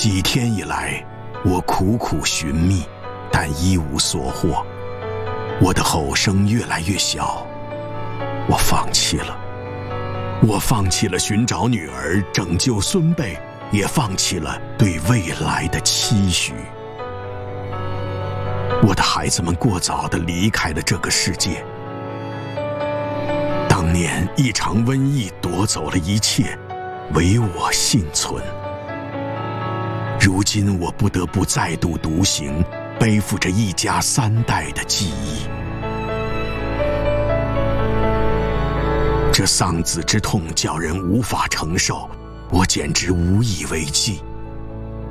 几天以来，我苦苦寻觅，但一无所获。我的吼声越来越小，我放弃了。我放弃了寻找女儿，拯救孙辈，也放弃了对未来的期许。我的孩子们过早地离开了这个世界。当年一场瘟疫夺走了一切，唯我幸存。如今我不得不再度独行，背负着一家3代的记忆。这丧子之痛叫人无法承受，我简直无以为继。